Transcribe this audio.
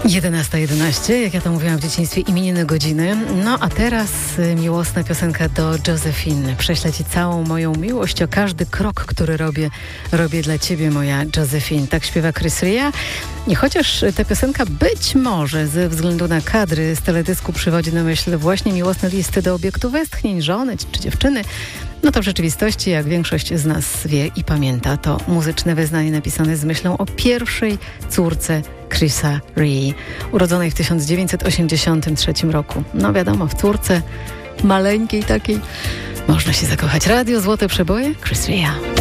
11:11, jak ja to mówiłam w dzieciństwie, imieniny godziny. No a teraz miłosna piosenka do Josephine. Prześlę ci całą moją miłość, o każdy krok, który robię dla ciebie, moja Josephine. Tak śpiewa Chris Rea. I chociaż ta piosenka być może ze względu na kadry z teledysku przywodzi na myśl właśnie miłosne listy do obiektu westchnień, żony czy dziewczyny, no to w rzeczywistości, jak większość z nas wie i pamięta, to muzyczne wyznanie napisane z myślą o pierwszej córce Chrisa Rea, urodzonej w 1983 roku. No wiadomo, w córce maleńkiej takiej można się zakochać. Radio Złote Przeboje, Chris Rea.